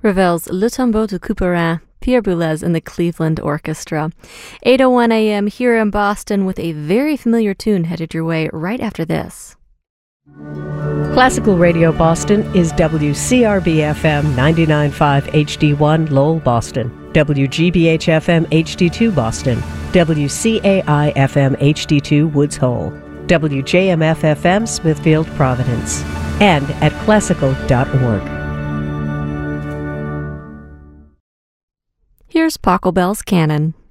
Ravel's Le Tombeau de Couperin, Pierre Boulez and the Cleveland Orchestra. 8:01 a.m. here in Boston with a very familiar tune headed your way right after this. Classical Radio Boston is WCRB-FM 99.5 HD1 Lowell, Boston, WGBH-FM HD2 Boston, WCAI-FM HD2 Woods Hole, WJMF-FM Smithfield, Providence, and at classical.org. Here's Pachelbel's Canon.